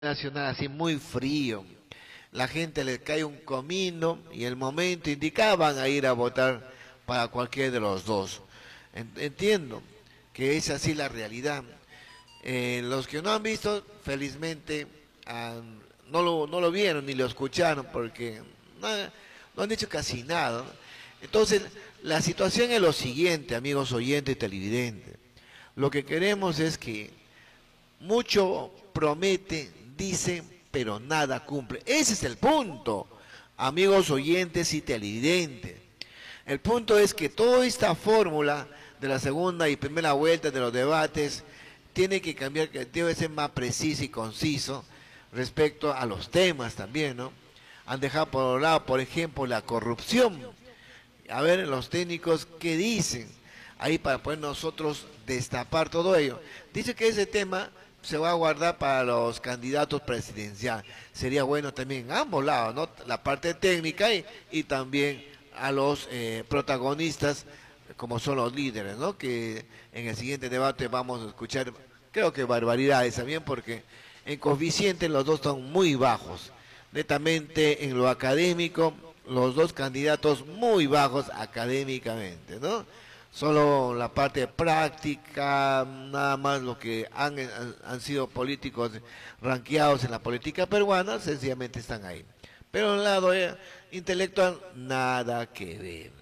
nacional así muy frío. La gente le cae un comino y el momento indicaban a ir a votar para cualquiera de los dos. Entiendo que es así la realidad. Los que no han visto, felizmente, no lo vieron ni lo escucharon porque no, no han dicho casi nada, ¿no? Entonces, la situación es lo siguiente, amigos oyentes y televidentes. Lo que queremos es que mucho promete, dice, pero nada cumple. Ese es el punto, amigos oyentes y televidentes. El punto es que toda esta fórmula de la segunda y primera vuelta de los debates tiene que cambiar, que debe ser más preciso y conciso respecto a los temas también, ¿no? Han dejado por un lado, por ejemplo, la corrupción. A ver, los técnicos, ¿qué dicen? Ahí para poder nosotros destapar todo ello. Dice que ese tema se va a guardar para los candidatos presidenciales. Sería bueno también en ambos lados, ¿no? La parte técnica y también a los protagonistas, como son los líderes, ¿no? Que en el siguiente debate vamos a escuchar, creo que barbaridades también, porque en coeficiente los dos son muy bajos. Netamente en lo académico, los dos candidatos muy bajos académicamente, ¿no? Solo la parte práctica, nada más lo que han sido políticos ranqueados en la política peruana, sencillamente están ahí. Pero en el lado intelectual, nada que ver.